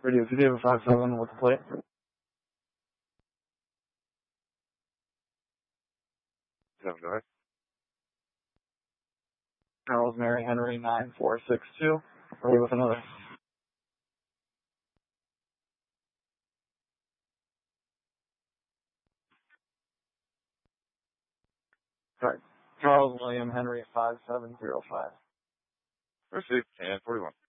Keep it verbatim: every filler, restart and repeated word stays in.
Radio two David five seven, what's the plate? Seven, go ahead. Charles Mary Henry nine four six two. Are we with another? Sorry. Charles William Henry five seven zero five. Received, ten forty-one.